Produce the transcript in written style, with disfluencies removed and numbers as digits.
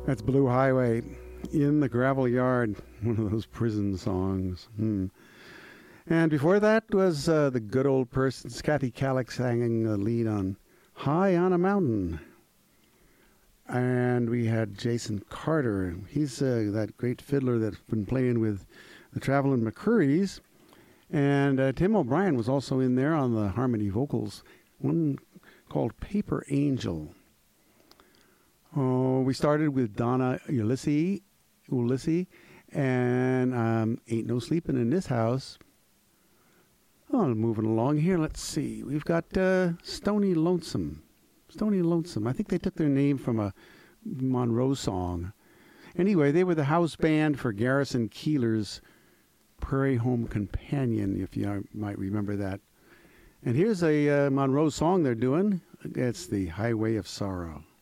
That's Blue Highway, In the Gravel Yard, one of those prison songs. And before that was the good old person, Scotty Calick, singing the lead on High on a Mountain. And we had Jason Carter. He's that great fiddler that's been playing with the Traveling McCurries. And Tim O'Brien was also in there on the harmony vocals, one called Paper Angel. Oh, we started with Donna Ulysses, and Ain't No Sleeping in This House. Oh, moving along here, let's see. We've got Stony Lonesome. Stony Lonesome. I think they took their name from a Monroe song. Anyway, they were the house band for Garrison Keillor's Prairie Home Companion, if you might remember that. And here's a Monroe song they're doing. It's The Highway of Sorrow.